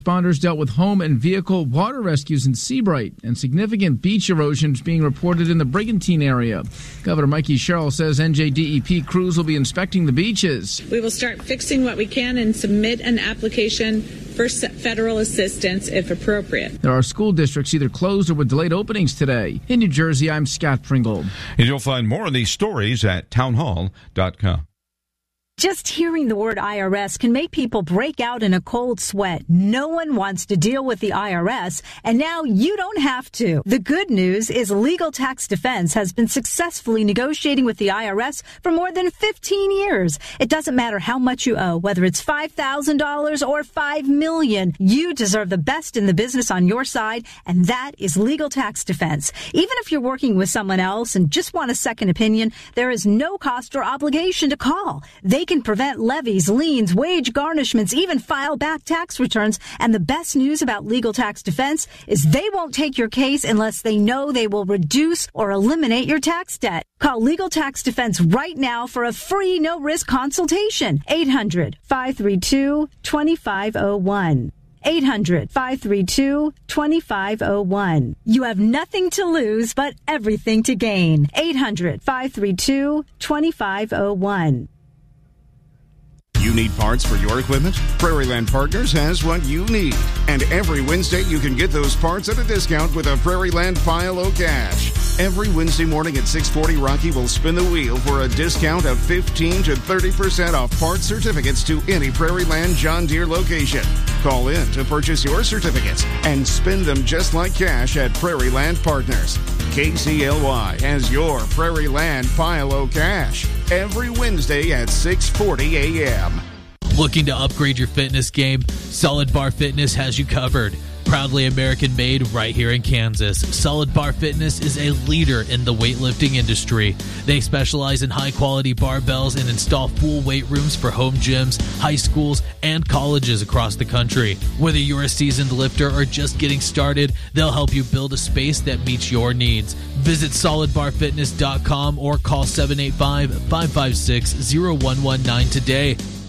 Responders dealt with home and vehicle water rescues in Seabright and significant beach erosion being reported in the Brigantine area. Governor Mikey Sherrill says NJDEP crews will be inspecting the beaches. We will start fixing what we can and submit an application for federal assistance if appropriate. There are school districts either closed or with delayed openings today. In New Jersey, I'm Scott Pringle. And you'll find more of these stories at townhall.com. Just hearing the word IRS can make people break out in a cold sweat. No one wants to deal with the IRS, and now you don't have to. The good news is Legal Tax Defense has been successfully negotiating with the IRS for more than 15 years. It doesn't matter how much you owe, whether it's $5,000 or $5 million. You deserve the best in the business on your side, and that is Legal Tax Defense. Even if you're working with someone else and just want a second opinion, there is no cost or obligation to call. They can prevent levies, liens, wage garnishments, even file back tax returns. And the best news about Legal Tax Defense is they won't take your case unless they know they will reduce or eliminate your tax debt. Call Legal Tax Defense right now for a free no-risk consultation. 800-532-2501. 800-532-2501. You have nothing to lose but everything to gain. 800-532-2501. You need parts for your equipment? Prairieland Partners has what you need. And every Wednesday, you can get those parts at a discount with a Prairieland Pile O Cash. Every Wednesday morning at 6:40, Rocky will spin the wheel for a discount of 15 to 30% off parts certificates to any Prairieland John Deere location. Call in to purchase your certificates and spend them just like cash at Prairieland Partners. KCLY has your Prairieland Pile O Cash every Wednesday at 6:40 a.m. Looking to upgrade your fitness game? Solid Bar Fitness has you covered. Proudly American-made right here in Kansas, Solid Bar Fitness is a leader in the weightlifting industry. They specialize in high-quality barbells and install full weight rooms for home gyms, high schools, and colleges across the country. Whether you're a seasoned lifter or just getting started, they'll help you build a space that meets your needs. Visit solidbarfitness.com or call 785-556-0119 today.